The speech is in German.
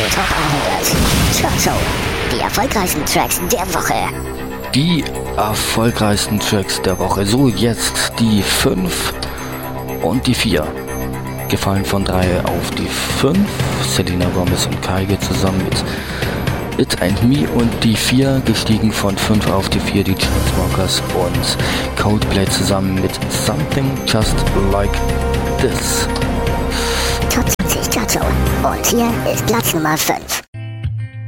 Talk anhört. Chart Show. Die erfolgreichsten Tracks der Woche. Die erfolgreichsten Tracks der Woche. So, jetzt die 5 und die 4. Gefallen von 3 auf die 5. Selena Gomez und Kygo zusammen mit It and Me. Und die 4 gestiegen von 5 auf die 4. Die Chainsmokers und Coldplay zusammen mit Something Just Like This. Top 20 Chart Show. Und hier ist Platz Nummer 5.